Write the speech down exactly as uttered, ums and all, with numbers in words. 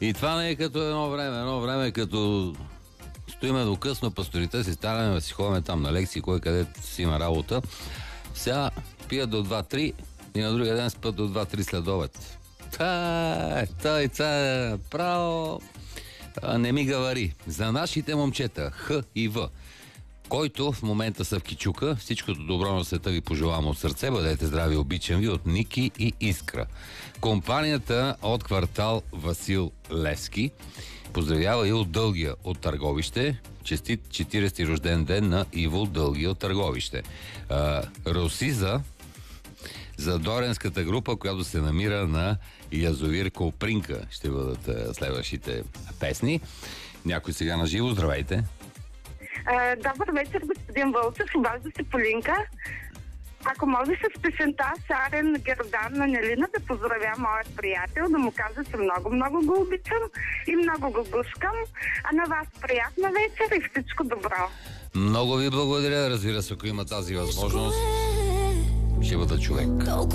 И това не е като едно време. Едно време като стоиме до късно, пасторите си станаме да си ходим там на лекции, кой къде си има работа. Сега пият до два-три и на другия ден спят до два-три след обед. Та, той, та, право, не ми говори. За нашите момчета, Х и В, който в момента са в Кичука, всичкото добро на света ви пожелавам от сърце, бъдете здрави, обичам ви, от Ники и Искра. Компанията от квартал Васил Левски поздравява и от Дългия от Търговище. Честит четиридесети рожден ден на Иво Дългия от Търговище. А, Росиза за Доренската група, която се намира на язовир Копринка. Ще бъдат а, следващите песни. Някой сега на живо, здравейте. А, добър вечер, господин Вълчев, обажда се Полинка. Ако може с песента Шарен Гердан на Нелина да поздравя моят приятел, да му кажа, че много, много го обичам и много го гускам. А на вас приятна вечер и всичко добро. Много ви благодаря, разбира се, ако има тази възможност, ще бъда човек.